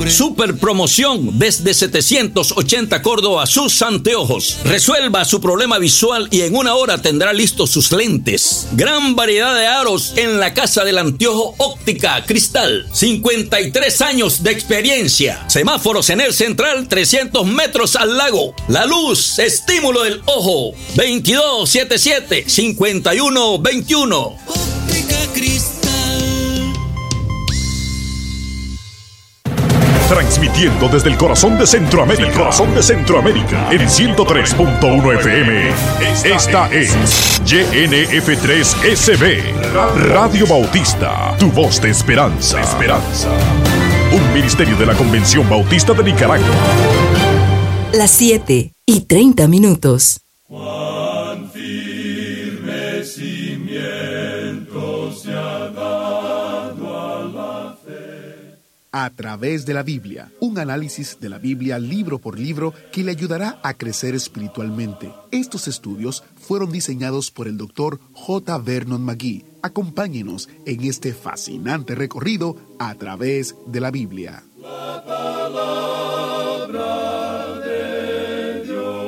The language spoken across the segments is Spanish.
Super promoción desde 780 Córdoba, sus anteojos. Resuelva su problema visual y en una hora tendrá listos sus lentes. Gran variedad de aros en la Casa del Anteojo Óptica Cristal. 53 años de experiencia. Semáforos en el central, 300 metros al lago. La luz, estímulo del ojo. 2277-5121. Óptica Cristal. Transmitiendo desde el corazón de Centroamérica. En 103.1 FM. Esta es YNF3SB. Radio Bautista, tu voz de esperanza. Un ministerio de la Convención Bautista de Nicaragua. Las 7:30. Cuán firme cimiento se ha dado a la fe. A través de la Biblia, un análisis de la Biblia libro por libro que le ayudará a crecer espiritualmente. Estos estudios fueron diseñados por el Dr. J. Vernon McGee. Acompáñenos en este fascinante recorrido a través de la Biblia. La palabra de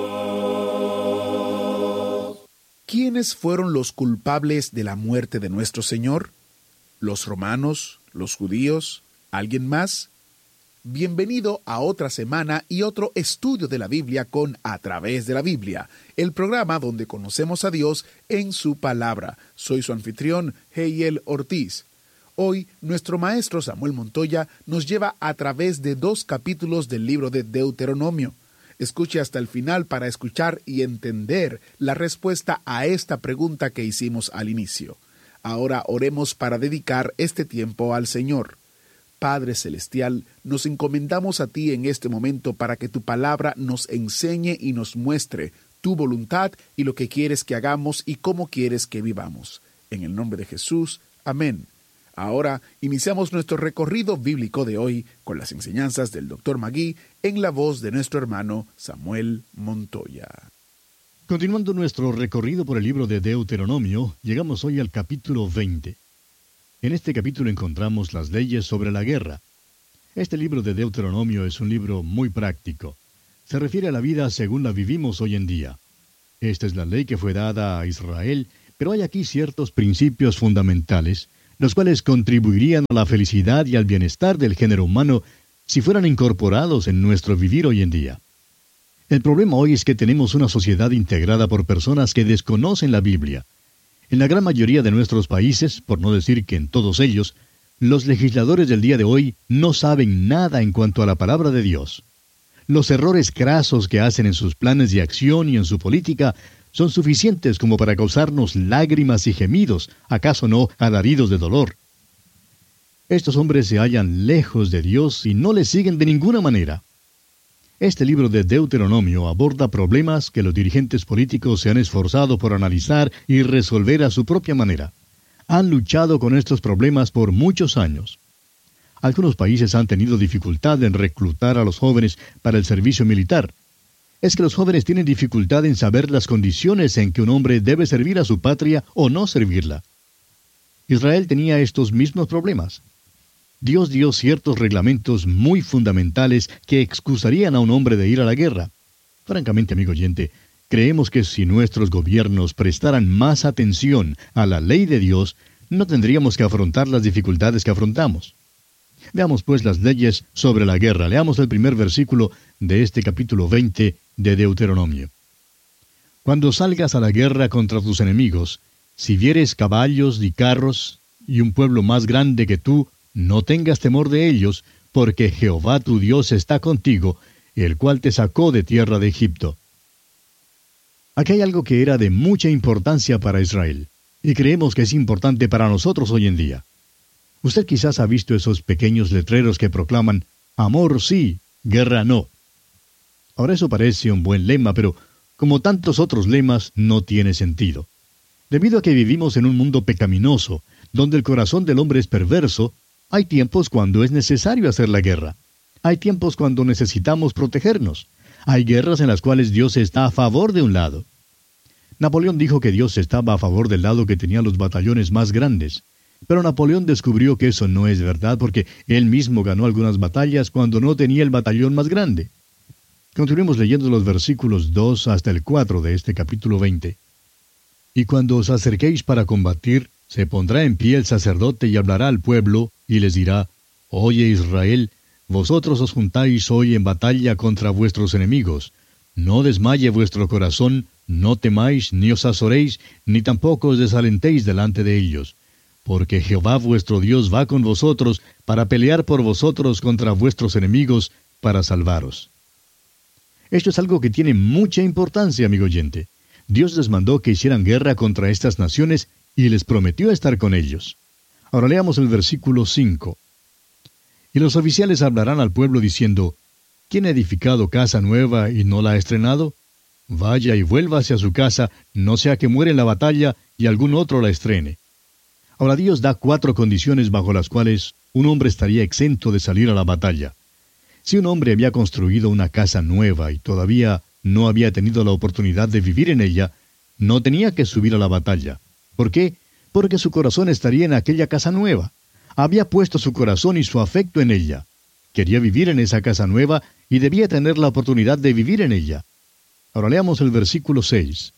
Dios. ¿Quiénes fueron los culpables de la muerte de nuestro Señor? ¿Los romanos? ¿Los judíos? ¿Alguien más? Bienvenido a otra semana y otro estudio de la Biblia con A Través de la Biblia, el programa donde conocemos a Dios en su palabra. Soy su anfitrión, Heiel Ortiz. Hoy, nuestro maestro Samuel Montoya nos lleva a través de 2 capítulos del libro de Deuteronomio. Escuche hasta el final para escuchar y entender la respuesta a esta pregunta que hicimos al inicio. Ahora oremos para dedicar este tiempo al Señor. Padre Celestial, nos encomendamos a ti en este momento para que tu palabra nos enseñe y nos muestre tu voluntad y lo que quieres que hagamos y cómo quieres que vivamos. En el nombre de Jesús, amén. Ahora iniciamos nuestro recorrido bíblico de hoy con las enseñanzas del Dr. McGee en la voz de nuestro hermano Samuel Montoya. Continuando nuestro recorrido por el libro de Deuteronomio, llegamos hoy al capítulo 20. En este capítulo encontramos las leyes sobre la guerra. Este libro de Deuteronomio es un libro muy práctico. Se refiere a la vida según la vivimos hoy en día. Esta es la ley que fue dada a Israel, pero hay aquí ciertos principios fundamentales, los cuales contribuirían a la felicidad y al bienestar del género humano si fueran incorporados en nuestro vivir hoy en día. El problema hoy es que tenemos una sociedad integrada por personas que desconocen la Biblia. En la gran mayoría de nuestros países, por no decir que en todos ellos, los legisladores del día de hoy no saben nada en cuanto a la palabra de Dios. Los errores crasos que hacen en sus planes de acción y en su política son suficientes como para causarnos lágrimas y gemidos, acaso no alaridos de dolor. Estos hombres se hallan lejos de Dios y no le siguen de ninguna manera. Este libro de Deuteronomio aborda problemas que los dirigentes políticos se han esforzado por analizar y resolver a su propia manera. Han luchado con estos problemas por muchos años. Algunos países han tenido dificultad en reclutar a los jóvenes para el servicio militar. Es que los jóvenes tienen dificultad en saber las condiciones en que un hombre debe servir a su patria o no servirla. Israel tenía estos mismos problemas. Dios dio ciertos reglamentos muy fundamentales que excusarían a un hombre de ir a la guerra. Francamente, amigo oyente, creemos que si nuestros gobiernos prestaran más atención a la ley de Dios, no tendríamos que afrontar las dificultades que afrontamos. Veamos pues las leyes sobre la guerra. Leamos el primer versículo de este capítulo 20 de Deuteronomio. Cuando salgas a la guerra contra tus enemigos, si vieres caballos y carros y un pueblo más grande que tú, no tengas temor de ellos, porque Jehová tu Dios está contigo, el cual te sacó de tierra de Egipto. Aquí hay algo que era de mucha importancia para Israel, y creemos que es importante para nosotros hoy en día. Usted quizás ha visto esos pequeños letreros que proclaman, amor sí, guerra no. Ahora eso parece un buen lema, pero como tantos otros lemas, no tiene sentido. Debido a que vivimos en un mundo pecaminoso, donde el corazón del hombre es perverso, hay tiempos cuando es necesario hacer la guerra. Hay tiempos cuando necesitamos protegernos. Hay guerras en las cuales Dios está a favor de un lado. Napoleón dijo que Dios estaba a favor del lado que tenía los batallones más grandes. Pero Napoleón descubrió que eso no es verdad porque él mismo ganó algunas batallas cuando no tenía el batallón más grande. Continuemos leyendo los versículos 2 hasta el 4 de este capítulo 20. Y cuando os acerquéis para combatir, se pondrá en pie el sacerdote y hablará al pueblo, y les dirá: Oye Israel, vosotros os juntáis hoy en batalla contra vuestros enemigos. No desmaye vuestro corazón, no temáis, ni os azoréis, ni tampoco os desalentéis delante de ellos. Porque Jehová vuestro Dios va con vosotros para pelear por vosotros contra vuestros enemigos, para salvaros. Esto es algo que tiene mucha importancia, amigo oyente. Dios les mandó que hicieran guerra contra estas naciones y les prometió estar con ellos. Ahora leamos el versículo 5. Y los oficiales hablarán al pueblo diciendo: ¿Quién ha edificado casa nueva y no la ha estrenado? Vaya y vuelva hacia su casa, no sea que muera en la batalla y algún otro la estrene. Ahora Dios da 4 condiciones bajo las cuales un hombre estaría exento de salir a la batalla. Si un hombre había construido una casa nueva y todavía no había tenido la oportunidad de vivir en ella, no tenía que subir a la batalla. ¿Por qué? Porque su corazón estaría en aquella casa nueva. Había puesto su corazón y su afecto en ella. Quería vivir en esa casa nueva y debía tener la oportunidad de vivir en ella. Ahora leamos el versículo 6.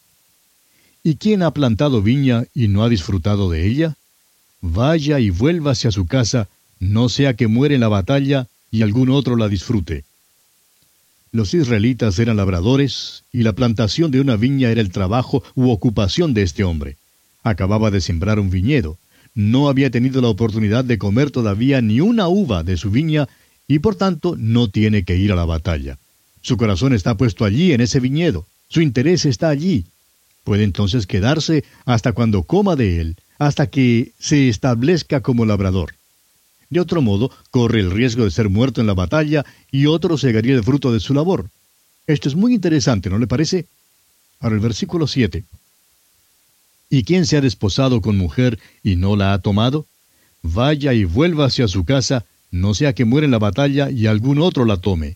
¿Y quién ha plantado viña y no ha disfrutado de ella? Vaya y vuelva hacia su casa, no sea que muera en la batalla y algún otro la disfrute. Los israelitas eran labradores, y la plantación de una viña era el trabajo u ocupación de este hombre. Acababa de sembrar un viñedo. No había tenido la oportunidad de comer todavía ni una uva de su viña, y por tanto no tiene que ir a la batalla. Su corazón está puesto allí en ese viñedo. Su interés está allí. Puede entonces quedarse hasta cuando coma de él, hasta que se establezca como labrador. De otro modo, corre el riesgo de ser muerto en la batalla y otro segaría el fruto de su labor. Esto es muy interesante, ¿no le parece? Ahora el versículo 7. ¿Y quién se ha desposado con mujer y no la ha tomado? Vaya y vuelva hacia su casa, no sea que muera en la batalla y algún otro la tome.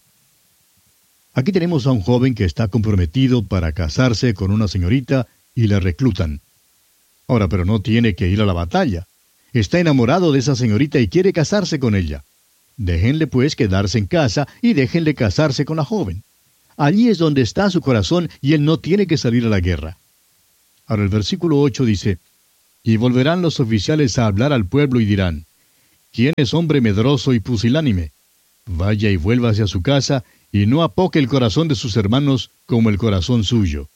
Aquí tenemos a un joven que está comprometido para casarse con una señorita y le reclutan. Ahora, pero no tiene que ir a la batalla. Está enamorado de esa señorita y quiere casarse con ella. Déjenle pues quedarse en casa y déjenle casarse con la joven. Allí es donde está su corazón y él no tiene que salir a la guerra. Ahora el versículo 8 dice: Y volverán los oficiales a hablar al pueblo y dirán: ¿Quién es hombre medroso y pusilánime? Vaya y vuelva hacia su casa y no apoque el corazón de sus hermanos como el corazón suyo.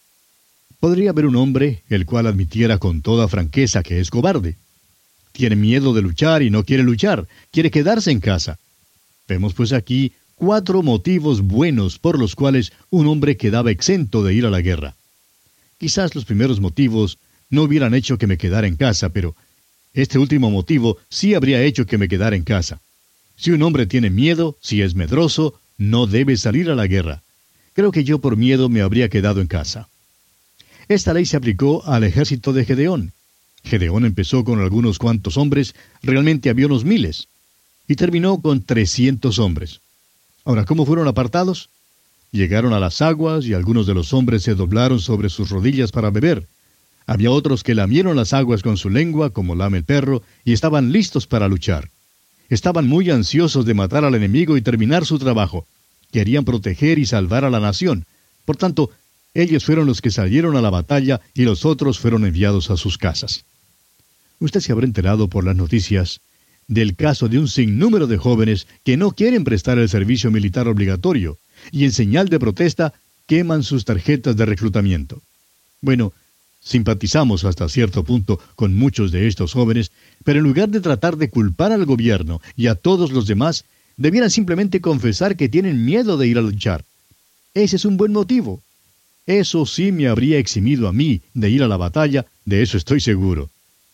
Podría haber un hombre el cual admitiera con toda franqueza que es cobarde. Tiene miedo de luchar y no quiere luchar, quiere quedarse en casa. Vemos pues aquí 4 motivos buenos por los cuales un hombre quedaba exento de ir a la guerra. Quizás los primeros motivos no hubieran hecho que me quedara en casa, pero este último motivo sí habría hecho que me quedara en casa. Si un hombre tiene miedo, si es medroso, no debe salir a la guerra. Creo que yo por miedo me habría quedado en casa. Esta ley se aplicó al ejército de Gedeón. Gedeón empezó con algunos cuantos hombres, realmente había unos miles, y terminó con 300 hombres. Ahora, ¿cómo fueron apartados? Llegaron a las aguas y algunos de los hombres se doblaron sobre sus rodillas para beber. Había otros que lamieron las aguas con su lengua, como lame el perro, y estaban listos para luchar. Estaban muy ansiosos de matar al enemigo y terminar su trabajo. Querían proteger y salvar a la nación. Por tanto, ellos fueron los que salieron a la batalla y los otros fueron enviados a sus casas. Usted se habrá enterado por las noticias del caso de un sinnúmero de jóvenes que no quieren prestar el servicio militar obligatorio y en señal de protesta queman sus tarjetas de reclutamiento. Bueno, simpatizamos hasta cierto punto con muchos de estos jóvenes, pero en lugar de tratar de culpar al gobierno y a todos los demás, debieran simplemente confesar que tienen miedo de ir a luchar. Ese es un buen motivo. Eso sí me habría eximido a mí de ir a la batalla, de eso estoy seguro.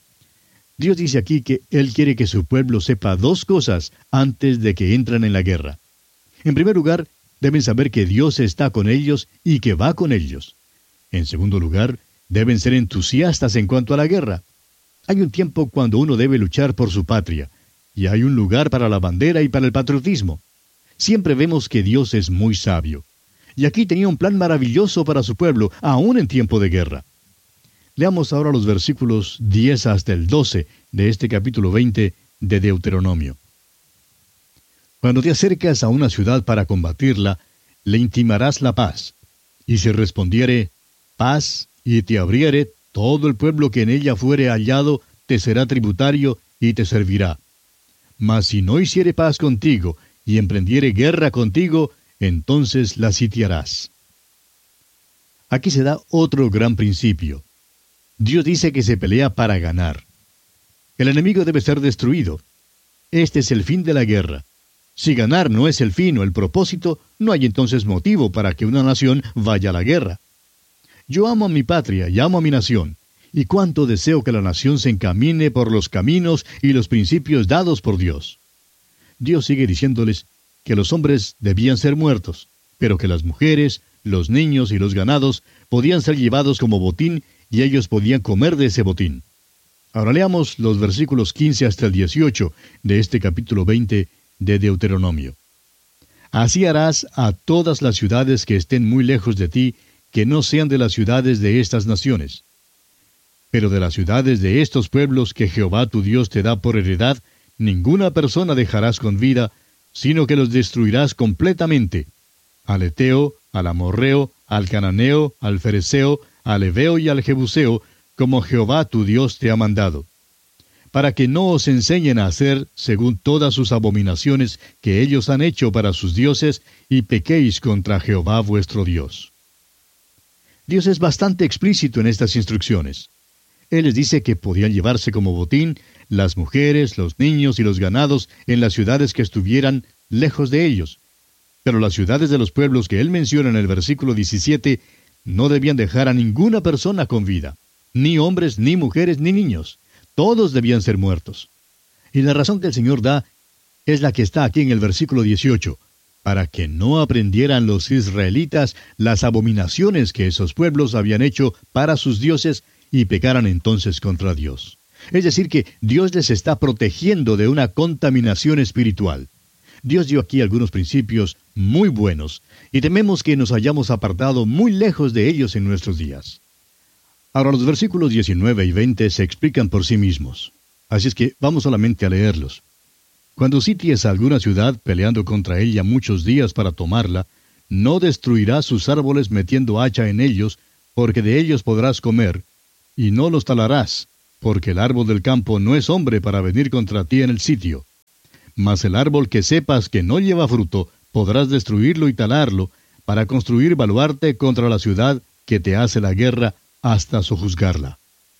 Dios dice aquí que Él quiere que su pueblo sepa 2 cosas antes de que entren en la guerra. En primer lugar, deben saber que Dios está con ellos y que va con ellos. En segundo lugar, deben ser entusiastas en cuanto a la guerra. Hay un tiempo cuando uno debe luchar por su patria, y hay un lugar para la bandera y para el patriotismo. Siempre vemos que Dios es muy sabio. Y aquí tenía un plan maravilloso para su pueblo, aún en tiempo de guerra. Leamos ahora los versículos 10 hasta el 12 de este capítulo 20 de Deuteronomio. Cuando te acercas a una ciudad para combatirla, le intimarás la paz. Y si respondiere, paz, y te abriere, todo el pueblo que en ella fuere hallado te será tributario y te servirá. Mas si no hiciere paz contigo, y emprendiere guerra contigo, entonces la sitiarás. Aquí se da otro gran principio. Dios dice que se pelea para ganar. El enemigo debe ser destruido. Este es el fin de la guerra. Si ganar no es el fin o el propósito, no hay entonces motivo para que una nación vaya a la guerra. Yo amo a mi patria y amo a mi nación, y cuánto deseo que la nación se encamine por los caminos y los principios dados por Dios. Dios sigue diciéndoles que los hombres debían ser muertos, pero que las mujeres, los niños y los ganados podían ser llevados como botín y ellos podían comer de ese botín. Ahora leamos los versículos 15 hasta el 18 de este capítulo 20 de Deuteronomio. Así harás a todas las ciudades que estén muy lejos de ti, que no sean de las ciudades de estas naciones. Pero de las ciudades de estos pueblos que Jehová tu Dios te da por heredad, ninguna persona dejarás con vida, sino que los destruirás completamente. Al Eteo, al Amorreo, al Cananeo, al Fereceo, al Heveo y al Jebuseo, como Jehová tu Dios te ha mandado, para que no os enseñen a hacer según todas sus abominaciones que ellos han hecho para sus dioses, y pequéis contra Jehová vuestro Dios. Dios es bastante explícito en estas instrucciones. Él les dice que podían llevarse como botín las mujeres, los niños y los ganados en las ciudades que estuvieran lejos de ellos. Pero las ciudades de los pueblos que él menciona en el versículo 17 no debían dejar a ninguna persona con vida, ni hombres, ni mujeres, ni niños. Todos debían ser muertos. Y la razón que el Señor da es la que está aquí en el versículo 18, para que no aprendieran los israelitas las abominaciones que esos pueblos habían hecho para sus dioses y pecaran entonces contra Dios. Es decir, que Dios les está protegiendo de una contaminación espiritual. Dios dio aquí algunos principios muy buenos, y tememos que nos hayamos apartado muy lejos de ellos en nuestros días. Ahora los versículos 19 y 20 se explican por sí mismos. Así es que vamos solamente a leerlos. Cuando sities a alguna ciudad peleando contra ella muchos días para tomarla, no destruirás sus árboles metiendo hacha en ellos, porque de ellos podrás comer, y no los talarás, porque el árbol del campo no es hombre para venir contra ti en el sitio. Mas el árbol que sepas que no lleva fruto, podrás destruirlo y talarlo, para construir baluarte contra la ciudad que te hace la guerra, hasta sojuzgarla.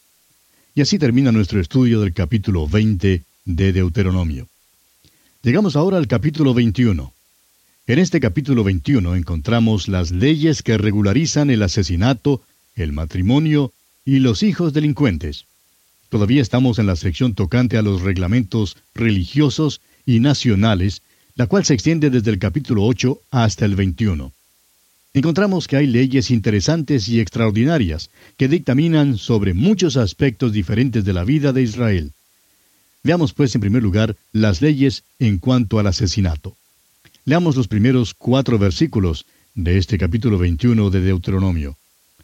Y así termina nuestro estudio del capítulo 20 de Deuteronomio. Llegamos ahora al capítulo 21. En este capítulo 21 encontramos las leyes que regularizan el asesinato, el matrimonio y los hijos delincuentes. Todavía estamos en la sección tocante a los reglamentos religiosos y nacionales, la cual se extiende desde el capítulo 8 hasta el 21. Encontramos que hay leyes interesantes y extraordinarias que dictaminan sobre muchos aspectos diferentes de la vida de Israel. Veamos pues en primer lugar las leyes en cuanto al asesinato. Leamos los primeros 4 versículos de este capítulo 21 de Deuteronomio.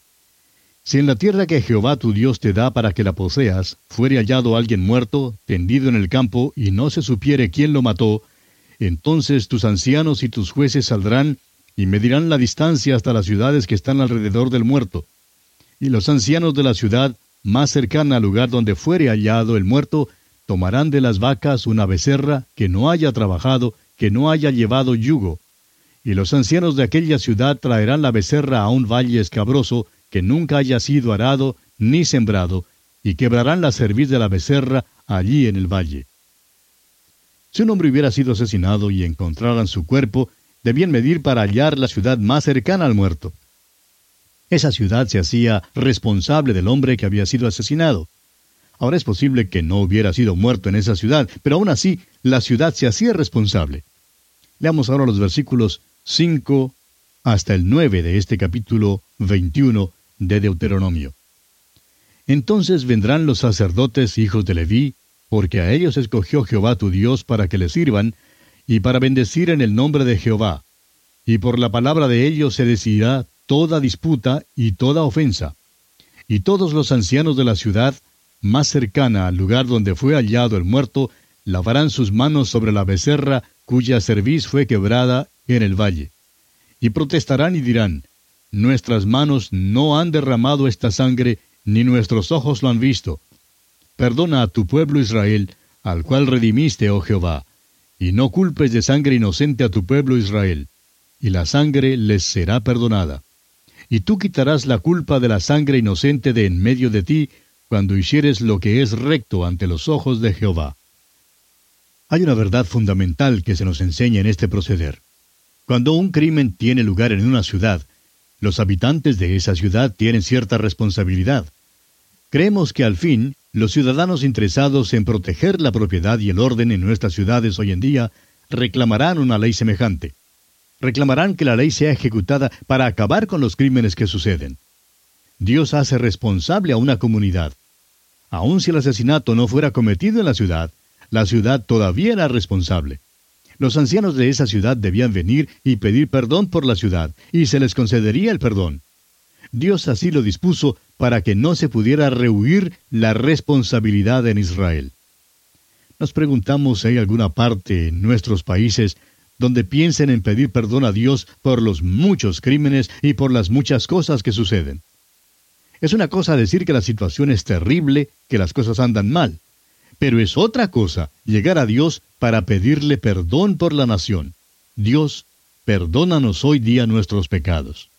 Si en la tierra que Jehová tu Dios te da para que la poseas, fuere hallado alguien muerto, tendido en el campo, y no se supiere quién lo mató, entonces tus ancianos y tus jueces saldrán y medirán la distancia hasta las ciudades que están alrededor del muerto. Y los ancianos de la ciudad más cercana al lugar donde fuere hallado el muerto, tomarán de las vacas una becerra que no haya trabajado, que no haya llevado yugo. Y los ancianos de aquella ciudad traerán la becerra a un valle escabroso, que nunca haya sido arado ni sembrado, y quebrarán la cerviz de la becerra allí en el valle. Si un hombre hubiera sido asesinado y encontraran su cuerpo, debían medir para hallar la ciudad más cercana al muerto. Esa ciudad se hacía responsable del hombre que había sido asesinado. Ahora es posible que no hubiera sido muerto en esa ciudad, pero aún así la ciudad se hacía responsable. Leamos ahora los versículos 5 hasta el 9 de este capítulo 21 de Deuteronomio. Entonces vendrán los sacerdotes hijos de Leví, porque a ellos escogió Jehová tu Dios para que le sirvan, y para bendecir en el nombre de Jehová. Y por la palabra de ellos se decidirá toda disputa y toda ofensa. Y todos los ancianos de la ciudad, más cercana al lugar donde fue hallado el muerto, lavarán sus manos sobre la becerra cuya cerviz fue quebrada en el valle. Y protestarán y dirán, nuestras manos no han derramado esta sangre, ni nuestros ojos lo han visto. Perdona a tu pueblo Israel, al cual redimiste, oh Jehová, y no culpes de sangre inocente a tu pueblo Israel, y la sangre les será perdonada. Y tú quitarás la culpa de la sangre inocente de en medio de ti, cuando hicieres lo que es recto ante los ojos de Jehová. Hay una verdad fundamental que se nos enseña en este proceder. Cuando un crimen tiene lugar en una ciudad, los habitantes de esa ciudad tienen cierta responsabilidad. Creemos que al fin, los ciudadanos interesados en proteger la propiedad y el orden en nuestras ciudades hoy en día reclamarán una ley semejante. Reclamarán que la ley sea ejecutada para acabar con los crímenes que suceden. Dios hace responsable a una comunidad. Aun si el asesinato no fuera cometido en la ciudad todavía era responsable. Los ancianos de esa ciudad debían venir y pedir perdón por la ciudad, y se les concedería el perdón. Dios así lo dispuso para que no se pudiera rehuir la responsabilidad en Israel. Nos preguntamos si hay alguna parte en nuestros países donde piensen en pedir perdón a Dios por los muchos crímenes y por las muchas cosas que suceden. Es una cosa decir que la situación es terrible, que las cosas andan mal. Pero es otra cosa llegar a Dios para pedirle perdón por la nación. Dios, perdónanos hoy día nuestros pecados.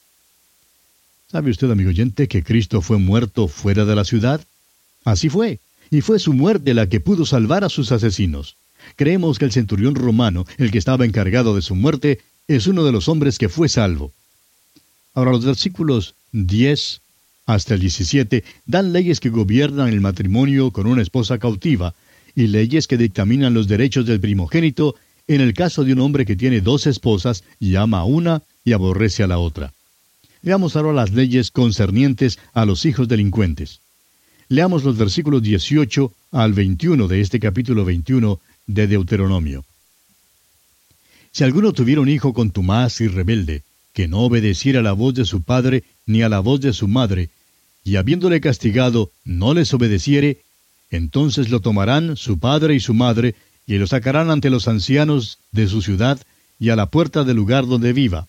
¿Sabe usted, amigo oyente, que Cristo fue muerto fuera de la ciudad? Así fue, y fue su muerte la que pudo salvar a sus asesinos. Creemos que el centurión romano, el que estaba encargado de su muerte, es uno de los hombres que fue salvo. Ahora, los versículos 10 hasta el 17 dan leyes que gobiernan el matrimonio con una esposa cautiva y leyes que dictaminan los derechos del primogénito en el caso de un hombre que tiene 2 esposas y ama a una y aborrece a la otra. Veamos ahora las leyes concernientes a los hijos delincuentes. Leamos los versículos 18 al 21 de este capítulo 21 de Deuteronomio. Si alguno tuviera un hijo contumaz y rebelde, que no obedeciera a la voz de su padre ni a la voz de su madre, y habiéndole castigado no les obedeciere, entonces lo tomarán su padre y su madre, y lo sacarán ante los ancianos de su ciudad y a la puerta del lugar donde viva.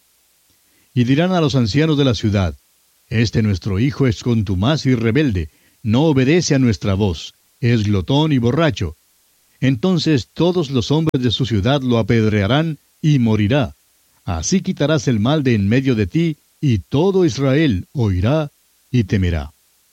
Y dirán a los ancianos de la ciudad, este nuestro hijo es contumaz y rebelde, no obedece a nuestra voz, es glotón y borracho. Entonces todos los hombres de su ciudad lo apedrearán y morirá. Así quitarás el mal de en medio de ti, y todo Israel oirá y temerá.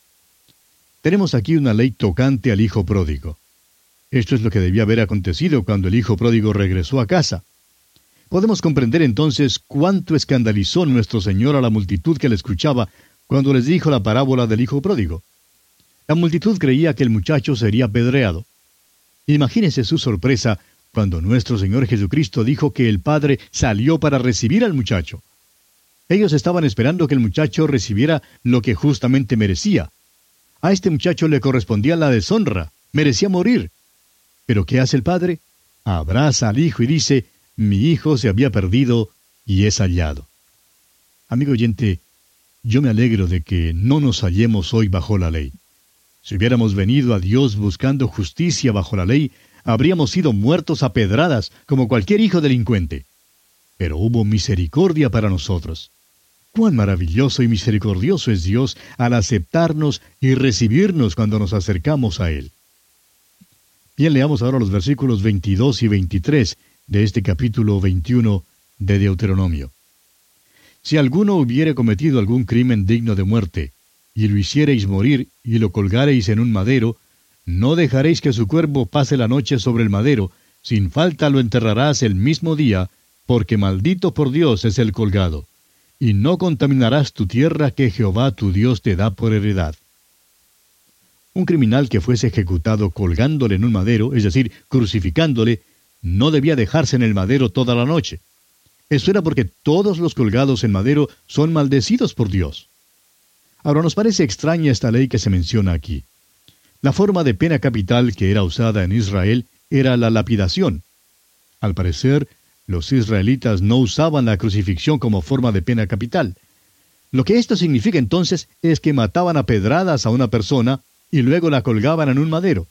Tenemos aquí una ley tocante al hijo pródigo. Esto es lo que debía haber acontecido cuando el hijo pródigo regresó a casa. Podemos comprender entonces cuánto escandalizó nuestro Señor a la multitud que le escuchaba cuando les dijo la parábola del hijo pródigo. La multitud creía que el muchacho sería apedreado. Imagínese su sorpresa cuando nuestro Señor Jesucristo dijo que el Padre salió para recibir al muchacho. Ellos estaban esperando que el muchacho recibiera lo que justamente merecía. A este muchacho le correspondía la deshonra, merecía morir. ¿Pero qué hace el Padre? Abraza al hijo y dice, mi hijo se había perdido y es hallado. Amigo oyente, yo me alegro de que no nos hallemos hoy bajo la ley. Si hubiéramos venido a Dios buscando justicia bajo la ley, habríamos sido muertos a pedradas como cualquier hijo delincuente. Pero hubo misericordia para nosotros. Cuán maravilloso y misericordioso es Dios al aceptarnos y recibirnos cuando nos acercamos a Él. Bien, leamos ahora los versículos 22 y 23 de este capítulo 21 de Deuteronomio. Si alguno hubiere cometido algún crimen digno de muerte, y lo hiciereis morir, y lo colgareis en un madero, no dejaréis que su cuerpo pase la noche sobre el madero, sin falta lo enterrarás el mismo día, porque maldito por Dios es el colgado. Y no contaminarás tu tierra que Jehová tu Dios te da por heredad. Un criminal que fuese ejecutado colgándole en un madero, es decir, crucificándole, no debía dejarse en el madero toda la noche. Eso era porque todos los colgados en madero son maldecidos por Dios. Ahora nos parece extraña esta ley que se menciona aquí. La forma de pena capital que era usada en Israel era la lapidación. Al parecer, los israelitas no usaban la crucifixión como forma de pena capital. Lo que esto significa entonces es que mataban a pedradas a una persona y luego la colgaban en un madero.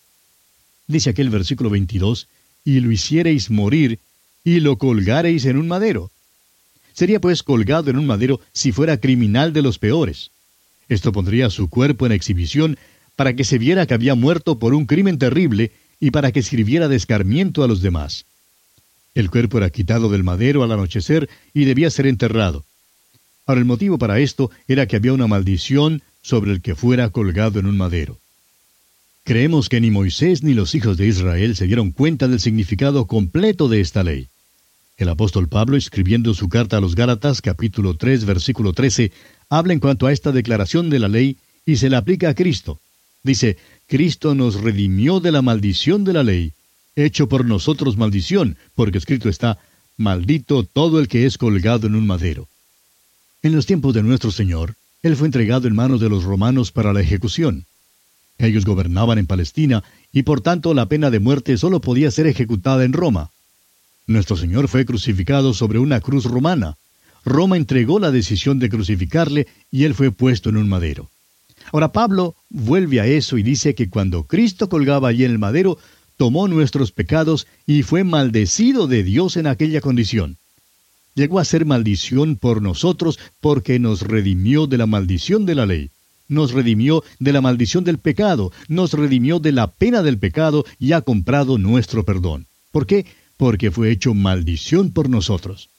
Dice aquel versículo 22, y lo hiciereis morir, y lo colgareis en un madero. Sería pues colgado en un madero si fuera criminal de los peores. Esto pondría su cuerpo en exhibición para que se viera que había muerto por un crimen terrible y para que sirviera de escarmiento a los demás. El cuerpo era quitado del madero al anochecer y debía ser enterrado. Ahora, el motivo para esto era que había una maldición sobre el que fuera colgado en un madero. Creemos que ni Moisés ni los hijos de Israel se dieron cuenta del significado completo de esta ley. El apóstol Pablo, escribiendo su carta a los Gálatas, capítulo 3, versículo 13, habla en cuanto a esta declaración de la ley y se la aplica a Cristo. Dice, Cristo nos redimió de la maldición de la ley, hecho por nosotros maldición, porque escrito está, maldito todo el que es colgado en un madero. En los tiempos de nuestro Señor, Él fue entregado en manos de los romanos para la ejecución. Ellos gobernaban en Palestina y por tanto la pena de muerte solo podía ser ejecutada en Roma. Nuestro Señor fue crucificado sobre una cruz romana. Roma entregó la decisión de crucificarle y Él fue puesto en un madero. Ahora Pablo vuelve a eso y dice que cuando Cristo colgaba allí en el madero, tomó nuestros pecados y fue maldecido de Dios en aquella condición. Llegó a ser maldición por nosotros porque nos redimió de la maldición de la ley. Nos redimió de la maldición del pecado, nos redimió de la pena del pecado y ha comprado nuestro perdón. ¿Por qué? Porque fue hecho maldición por nosotros.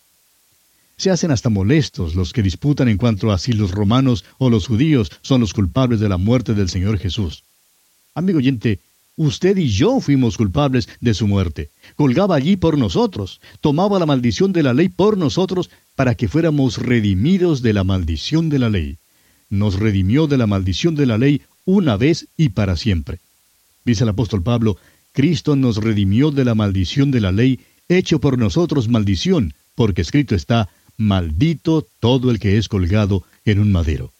Se hacen hasta molestos los que disputan en cuanto a si los romanos o los judíos son los culpables de la muerte del Señor Jesús. Amigo oyente, usted y yo fuimos culpables de su muerte. Colgaba allí por nosotros, tomaba la maldición de la ley por nosotros para que fuéramos redimidos de la maldición de la ley. Nos redimió de la maldición de la ley una vez y para siempre. Dice el apóstol Pablo, Cristo nos redimió de la maldición de la ley, hecho por nosotros maldición, porque escrito está, maldito todo el que es colgado en un madero.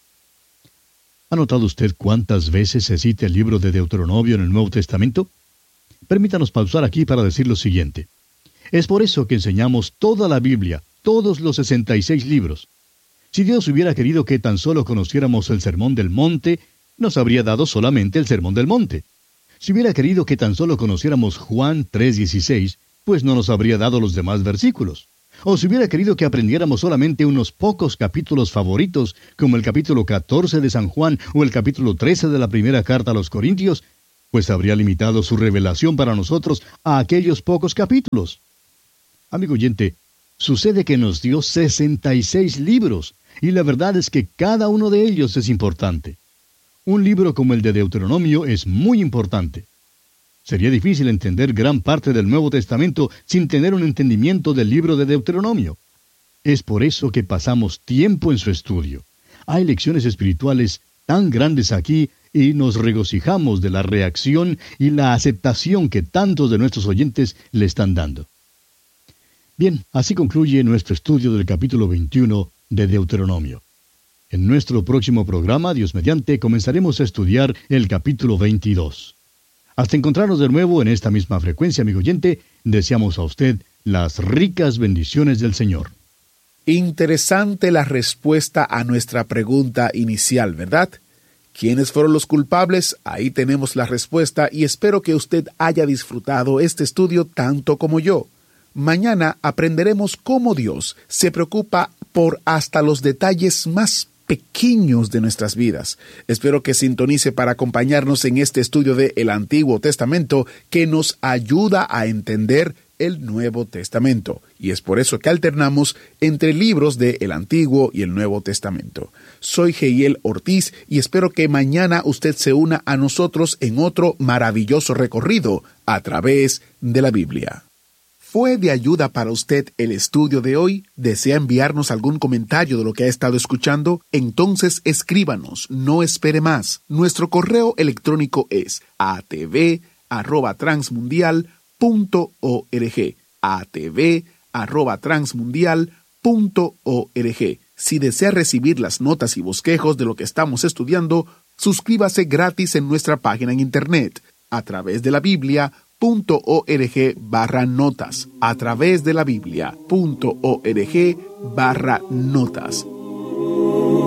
¿Ha notado usted cuántas veces se cita el libro de Deuteronomio en el Nuevo Testamento? Permítanos pausar aquí para decir lo siguiente. Es por eso que enseñamos toda la Biblia, todos los 66 libros. Si Dios hubiera querido que tan solo conociéramos el Sermón del Monte, nos habría dado solamente el Sermón del Monte. Si hubiera querido que tan solo conociéramos Juan 3:16, pues no nos habría dado los demás versículos. O si hubiera querido que aprendiéramos solamente unos pocos capítulos favoritos, como el capítulo 14 de San Juan o el capítulo 13 de la primera carta a los Corintios, pues habría limitado su revelación para nosotros a aquellos pocos capítulos. Amigo oyente, sucede que nos dio 66 libros, y la verdad es que cada uno de ellos es importante. Un libro como el de Deuteronomio es muy importante. Sería difícil entender gran parte del Nuevo Testamento sin tener un entendimiento del libro de Deuteronomio. Es por eso que pasamos tiempo en su estudio. Hay lecciones espirituales tan grandes aquí y nos regocijamos de la reacción y la aceptación que tantos de nuestros oyentes le están dando. Bien, así concluye nuestro estudio del capítulo 21 de Deuteronomio. En nuestro próximo programa, Dios mediante, comenzaremos a estudiar el capítulo 22. Hasta encontrarnos de nuevo en esta misma frecuencia, amigo oyente, deseamos a usted las ricas bendiciones del Señor. Interesante la respuesta a nuestra pregunta inicial, ¿verdad? ¿Quiénes fueron los culpables? Ahí tenemos la respuesta y espero que usted haya disfrutado este estudio tanto como yo. Mañana aprenderemos cómo Dios se preocupa por hasta los detalles más pequeños de nuestras vidas. Espero que sintonice para acompañarnos en este estudio de el Antiguo Testamento que nos ayuda a entender el Nuevo Testamento. Y es por eso que alternamos entre libros de el Antiguo y el Nuevo Testamento. Soy Geiel Ortiz y espero que mañana usted se una a nosotros en otro maravilloso recorrido a través de la Biblia. ¿Fue de ayuda para usted el estudio de hoy? ¿Desea enviarnos algún comentario de lo que ha estado escuchando? Entonces escríbanos, no espere más. Nuestro correo electrónico es atv@transmundial.org. atv@transmundial.org. Si desea recibir las notas y bosquejos de lo que estamos estudiando, suscríbase gratis en nuestra página en internet a través de la Biblia.org/notas, a través de la Biblia.org/notas.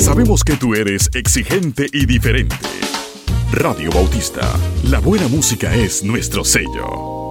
Sabemos que tú eres exigente y diferente. Radio Bautista, la buena música es nuestro sello.